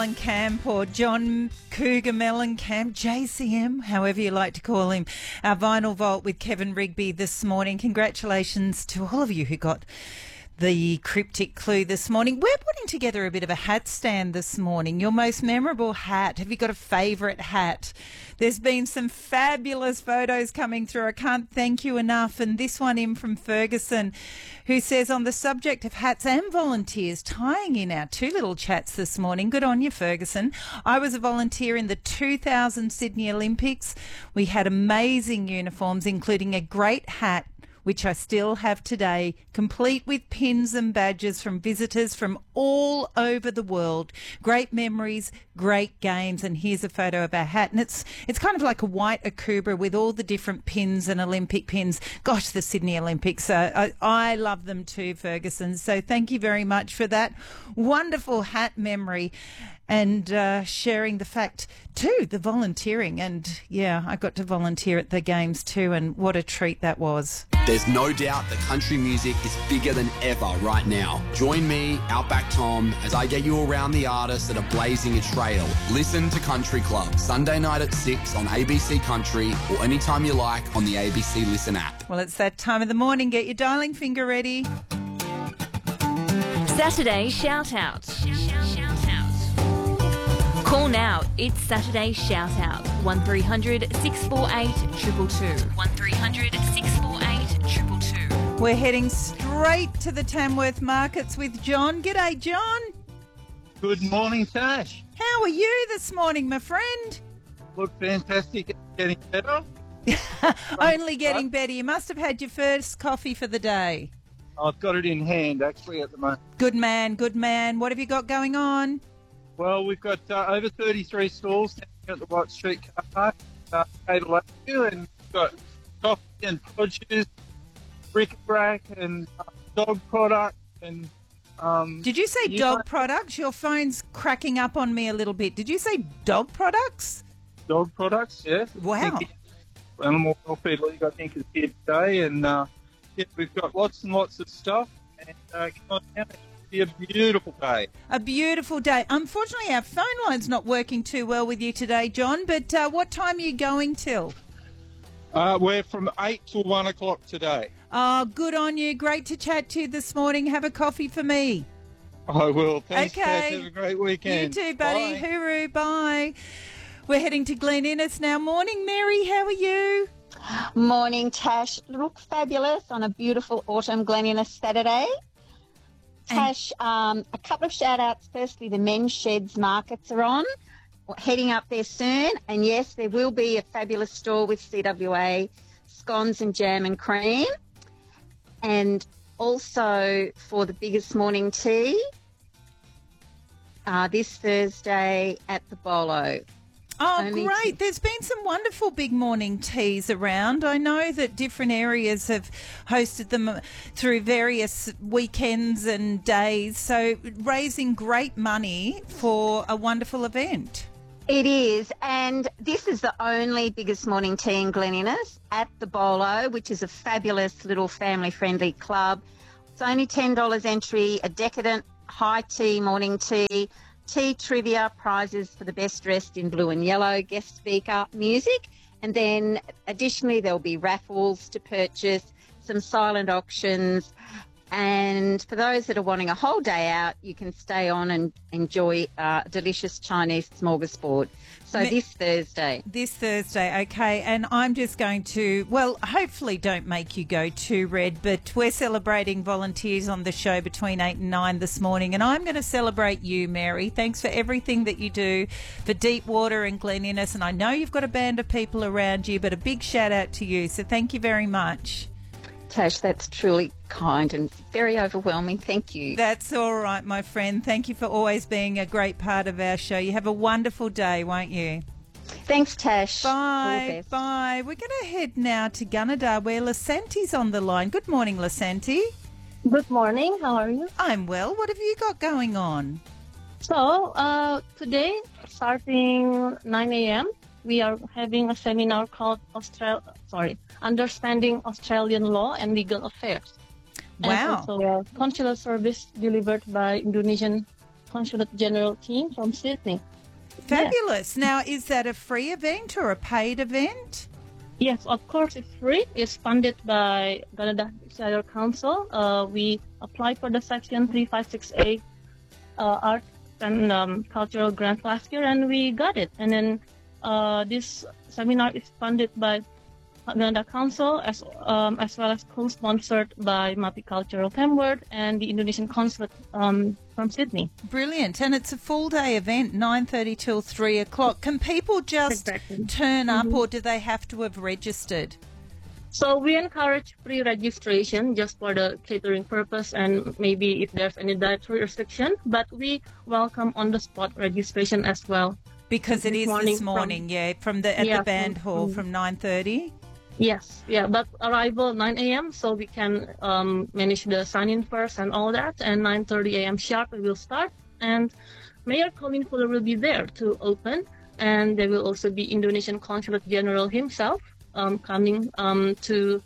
Mellencamp or John Cougar Mellencamp, JCM, however you like to call him. Our Vinyl Vault with Kevin Rigby this morning. Congratulations to all of you who got the cryptic clue this morning. We're putting together a bit of a hat stand this morning. Your most memorable hat. Have you got a favourite hat? There's been some fabulous photos coming through. I can't thank you enough. And this one in from Ferguson, who says, on the subject of hats and volunteers, tying in our two little chats this morning. Good on you, Ferguson. I was a volunteer in the 2000 Sydney Olympics. We had amazing uniforms, including a great hat, which I still have today, complete with pins and badges from visitors from all over the world. Great memories, great games, and here's a photo of our hat. And it's kind of like a white Akubra with all the different pins and Olympic pins. Gosh, the Sydney Olympics, I love them too, Ferguson. So thank you very much for that wonderful hat memory and sharing the fact too, the volunteering. And yeah, I got to volunteer at the games too, and what a treat that was. There's no doubt that country music is bigger than ever right now. Join me, Outback Tom, as I get you around the artists that are blazing a trail. Listen to Country Club, Sunday night at 6 on ABC Country, or anytime you like on the ABC Listen app. Well, it's that time of the morning. Get your dialing finger ready. Saturday Shout Out. Call now. It's Saturday Shout Out. 1300 648 222. 1300 648 222. We're heading straight to the Tamworth markets with John. G'day, John. Good morning, Tash. How are you this morning, my friend? Look fantastic. Getting better. Only getting better. You must have had your first coffee for the day. I've got it in hand, actually, at the moment. Good man, good man. What have you got going on? Well, we've got over 33 stalls at the White Street car park, and we've got coffee and produce, bric-a-brac and dog products. And did you say dog products? Your phone's cracking up on me a little bit. Did you say dog products? Dog products, yes. Wow. Animal Welfare League, I think, is here today. And yeah, we've got lots and lots of stuff. And come on down. It'll be a beautiful day. A beautiful day. Unfortunately, our phone line's not working too well with you today, John, but what time are you going till? We're from 8 till 1 o'clock today. Oh, good on you. Great to chat to you this morning. Have a coffee for me. I will. Thanks, okay. Tash. Have a great weekend. You too, buddy. Bye. Hooroo. Bye. We're heading to Glen Innes now. Morning, Mary. How are you? Morning, Tash. Look fabulous on a beautiful autumn Glen Innes Saturday. Tash, a couple of shout-outs. Firstly, the men's sheds markets are on, heading up there soon. And, yes, there will be a fabulous store with CWA, scones and jam and cream. And also for the biggest morning tea, this Thursday at the Bolo. Oh, great. There's been some wonderful big morning teas around. I know that different areas have hosted them through various weekends and days, so raising great money for a wonderful event. It is, and this is the only biggest morning tea in Glen Innes at the Bolo, which is a fabulous little family-friendly club. It's only $10 entry, a decadent high tea morning tea, tea trivia, prizes for the best dressed in blue and yellow, guest speaker, music, and then additionally there'll be raffles to purchase, some silent auctions, and for those that are wanting a whole day out, you can stay on and enjoy delicious Chinese smorgasbord. So this Thursday. This Thursday, okay. And I'm just going to, well, hopefully don't make you go too red, but we're celebrating volunteers on the show between 8 and 9 this morning, and I'm going to celebrate you, Mary. Thanks for everything that you do for Deepwater and Glen Innes, and I know you've got a band of people around you, but a big shout out to you. So thank you very much. Tash, that's truly kind and very overwhelming. Thank you. That's all right, my friend. Thank you for always being a great part of our show. You have a wonderful day, won't you? Thanks, Tash. Bye. Bye. We're going to head now to Gunnedah, where Lasanti's on the line. Good morning, Lasanti. Good morning. How are you? I'm well. What have you got going on? So, today, starting 9 a.m., we are having a seminar called Understanding Australian Law and Legal Affairs. Wow. And also consular service delivered by Indonesian Consulate General team from Sydney. Fabulous. Now, is that a free event or a paid event? Yes, of course, it's free. It's funded by Canada Shire Council. We applied for the Section 356A Art and Cultural Grant last year, and we got it. And then this seminar is funded by Canada Council as well as co-sponsored by MAPI Cultural Cambodia and the Indonesian Consulate from Sydney. Brilliant. And it's a full-day event, 9:30 till 3 o'clock. Can people just turn up or do they have to have registered? So we encourage pre-registration just for the catering purpose and maybe if there's any dietary restriction, but we welcome on-the-spot registration as well. Because it is this morning, at the band hall from 9:30? Yes, but arrival 9 a.m. so we can manage the sign-in first and all that, and 9:30 a.m. sharp we will start, and Mayor Colin Fuller will be there to open, and there will also be Indonesian Consulate General himself coming to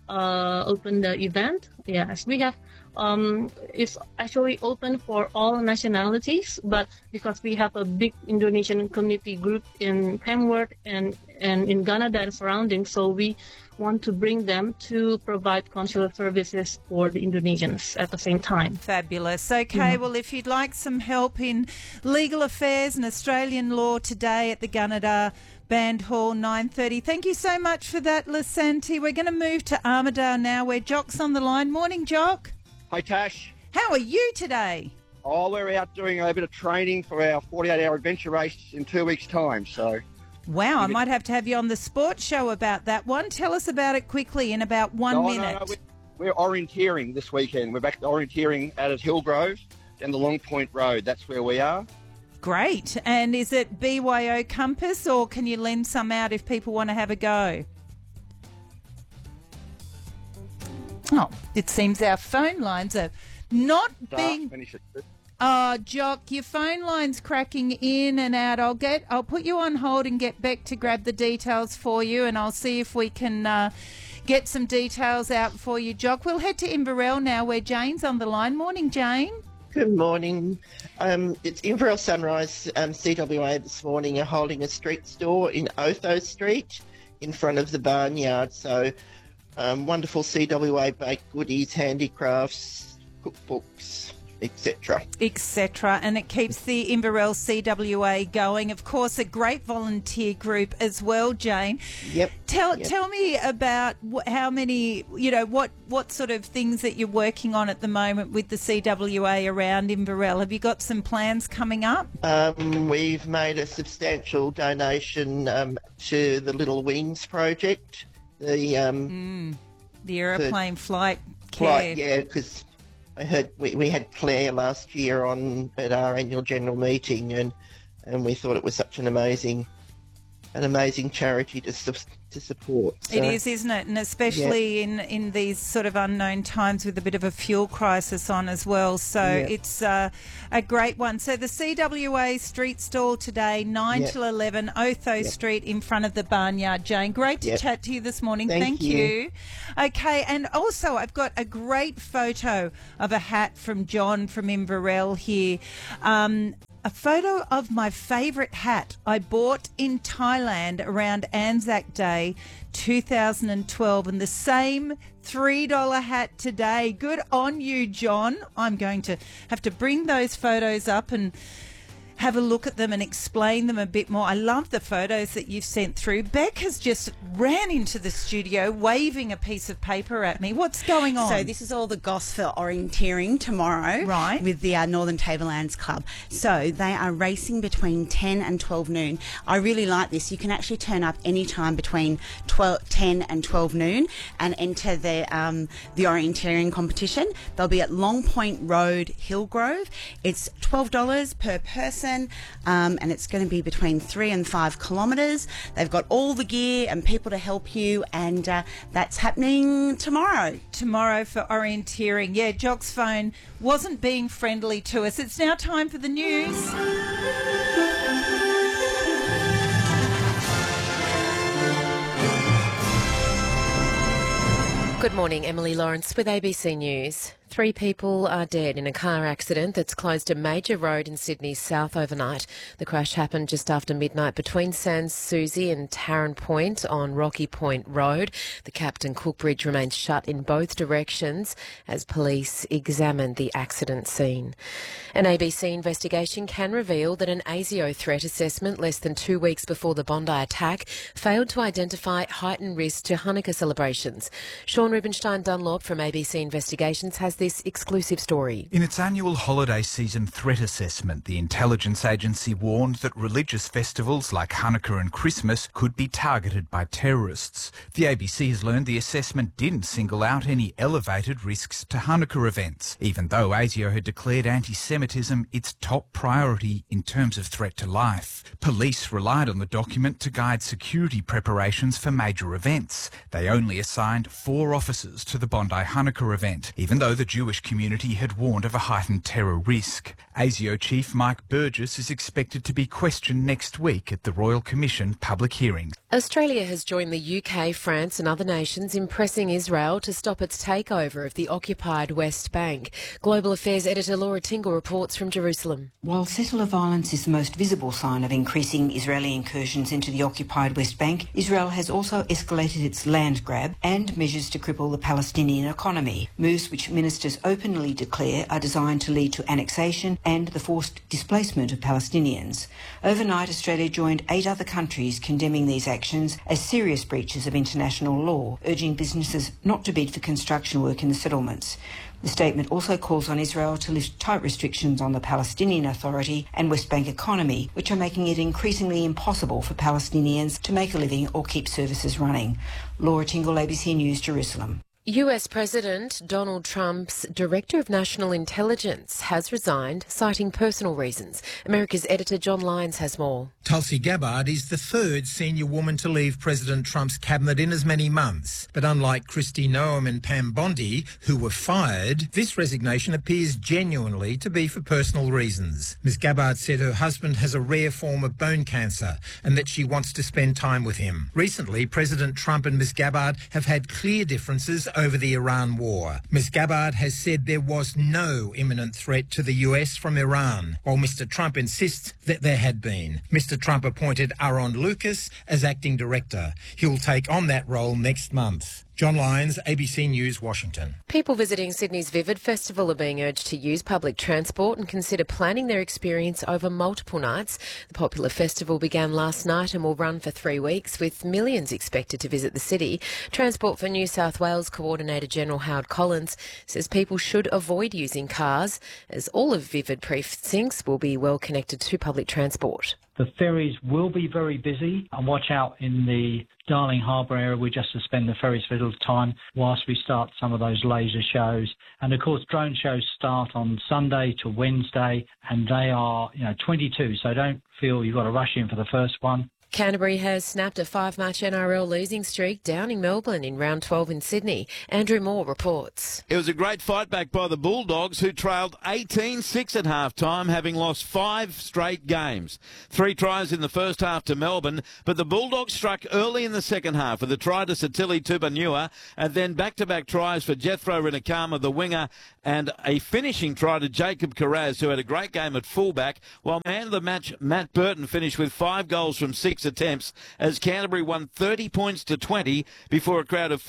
open the event. Yes, we have it's actually open for all nationalities, but because we have a big Indonesian community group in Cambodia and in Canada and surroundings, so we want to bring them to provide consular services for the Indonesians at the same time. Fabulous. Okay, well, if you'd like some help in legal affairs and Australian law today at the Canada Band Hall, 9:30. Thank you so much for that, Lisanti. We're going to move to Armidale now, where Jock's on the line. Morning, Jock. Hi, Tash. How are you today? Oh, we're out doing a bit of training for our 48-hour adventure race in 2 weeks' time. So, wow, I might have to have you on the sports show about that one. Tell us about it quickly in about 1 minute. No, we're orienteering this weekend. We're back orienteering out at Hillgrove and the Long Point Road. That's where we are. Great. And is it BYO Compass, or can you lend some out if people want to have a go? Oh, it seems our phone lines are not being... Jock, your phone line's cracking in and out. I'll put you on hold and get Beck to grab the details for you, and I'll see if we can get some details out for you, Jock. We'll head to Inverell now, where Jane's on the line. Morning, Jane. Good morning. It's Inverell Sunrise CWA this morning are holding a street store in Otho Street in front of the barnyard. So wonderful CWA baked goodies, handicrafts, cookbooks, etc. And it keeps the Inverell CWA going. Of course, a great volunteer group as well, Jane. Yep. Tell me about how many, what sort of things that you're working on at the moment with the CWA around Inverell. Have you got some plans coming up? We've made a substantial donation to the Little Wings project. The aeroplane flight care. Yeah, because I heard we had Claire last year on at our annual general meeting, and we thought it was such an amazing charity to support. So, it is, isn't it? And especially in these sort of unknown times with a bit of a fuel crisis on as well. So it's a great one. So the CWA street stall today, 9 till 11, Otho Street in front of the barnyard. Jane, great to chat to you this morning. Thank you. Okay, and also I've got a great photo of a hat from John from Inverell here. A photo of my favourite hat I bought in Thailand around Anzac Day 2012, and the same $3 hat today. Good on you, John. I'm going to have to bring those photos up and have a look at them and explain them a bit more. I love the photos that you've sent through. Beck has just ran into the studio waving a piece of paper at me. What's going on? So this is all the goss for orienteering tomorrow, right, with the Northern Tablelands Club. So they are racing between 10 and 12 noon. I really like this. You can actually turn up any time between 10 and 12 noon and enter the orienteering competition. They'll be at Long Point Road, Hillgrove. It's $12 per person. And it's going to be between 3 and 5 kilometres. They've got all the gear and people to help you, and that's happening tomorrow. Tomorrow for orienteering. Yeah, Jock's phone wasn't being friendly to us. It's now time for the news. Good morning, Emily Lawrence with ABC News. 3 people are dead in a car accident that's closed a major road in Sydney's south overnight. The crash happened just after midnight between Sans Souci and Tarrant Point on Rocky Point Road. The Captain Cook Bridge remains shut in both directions as police examine the accident scene. An ABC investigation can reveal that an ASIO threat assessment less than 2 weeks before the Bondi attack failed to identify heightened risk to Hanukkah celebrations. Sean Rubenstein Dunlop from ABC Investigations has this exclusive story. In its annual holiday season threat assessment, the intelligence agency warned that religious festivals like Hanukkah and Christmas could be targeted by terrorists. The ABC has learned the assessment didn't single out any elevated risks to Hanukkah events, even though ASIO had declared anti-Semitism its top priority in terms of threat to life. Police relied on the document to guide security preparations for major events. They only assigned 4 officers to the Bondi Hanukkah event, even though the Jewish community had warned of a heightened terror risk. ASIO Chief Mike Burgess is expected to be questioned next week at the Royal Commission public hearings. Australia has joined the UK, France and other nations in pressing Israel to stop its takeover of the occupied West Bank. Global Affairs editor Laura Tingle reports from Jerusalem. While settler violence is the most visible sign of increasing Israeli incursions into the occupied West Bank, Israel has also escalated its land grab and measures to cripple the Palestinian economy, moves which ministers openly declare are designed to lead to annexation and the forced displacement of Palestinians. Overnight, Australia joined 8 other countries condemning these actions as serious breaches of international law, urging businesses not to bid for construction work in the settlements. The statement also calls on Israel to lift tight restrictions on the Palestinian Authority and West Bank economy, which are making it increasingly impossible for Palestinians to make a living or keep services running. Laura Tingle, ABC News, Jerusalem. US President Donald Trump's Director of National Intelligence has resigned, citing personal reasons. America's editor John Lyons has more. Tulsi Gabbard is the 3rd senior woman to leave President Trump's cabinet in as many months. But unlike Kristi Noem and Pam Bondi, who were fired, this resignation appears genuinely to be for personal reasons. Ms Gabbard said her husband has a rare form of bone cancer and that she wants to spend time with him. Recently, President Trump and Ms Gabbard have had clear differences over the Iran war. Ms Gabbard has said there was no imminent threat to the US from Iran, while Mr Trump insists that there had been. Mr Trump appointed Aaron Lucas as acting director. He'll take on that role next month. John Lyons, ABC News, Washington. People visiting Sydney's Vivid Festival are being urged to use public transport and consider planning their experience over multiple nights. The popular festival began last night and will run for 3 weeks, with millions expected to visit the city. Transport for New South Wales Coordinator General Howard Collins says people should avoid using cars, as all of Vivid precincts will be well connected to public transport. The ferries will be very busy, and watch out in the Darling Harbour area. We just suspend the ferries for a little time whilst we start some of those laser shows. And of course, drone shows start on Sunday to Wednesday, and they are, 22. So don't feel you've got to rush in for the first one. Canterbury has snapped a 5-match NRL losing streak, downing Melbourne in round 12 in Sydney. Andrew Moore reports. It was a great fight back by the Bulldogs, who trailed 18-6 at half-time, having lost 5 straight games. 3 tries in the first half to Melbourne, but the Bulldogs struck early in the second half with a try to Satili Tupanua, and then back-to-back tries for Jethro Rinakama, the winger, and a finishing try to Jacob Carraz, who had a great game at fullback, while man of the match Matt Burton finished with 5 goals from 6 attempts as Canterbury won 30 points to 20 before a crowd of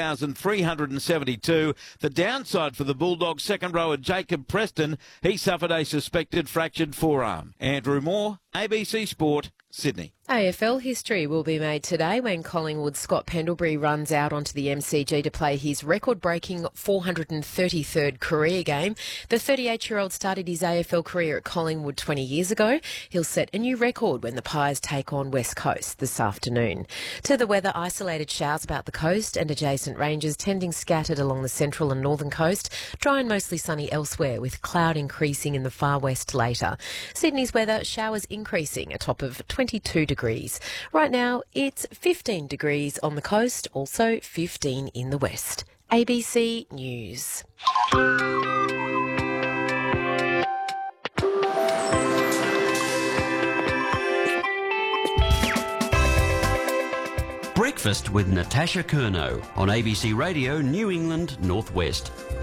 14,372. The downside for the Bulldogs second rower Jacob Preston, he suffered a suspected fractured forearm. Andrew Moore, ABC Sport, Sydney. AFL history will be made today when Collingwood's Scott Pendlebury runs out onto the MCG to play his record-breaking 433rd career game. The 38-year-old started his AFL career at Collingwood 20 years ago. He'll set a new record when the Pies take on West Coast this afternoon. To the weather, isolated showers about the coast and adjacent ranges tending scattered along the central and northern coast. Dry and mostly sunny elsewhere, with cloud increasing in the far west later. Sydney's weather, showers increasing, a top of 22 degrees. Right now, it's 15 degrees on the coast, also 15 in the west. ABC News. Breakfast with Natasha Curnow on ABC Radio New England Northwest.